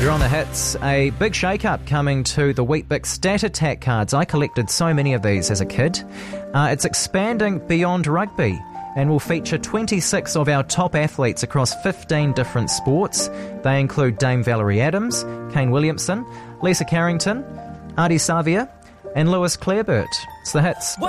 You're on the hits. A big shake-up coming to the Weet-Bix Stat Attack cards. I collected so many of these as a kid. It's expanding beyond rugby and will feature 26 of our top athletes across 15 different sports. They include Dame Valerie Adams, Kane Williamson, Lisa Carrington, Ardie Savea and Lewis Clareburt. It's the hits.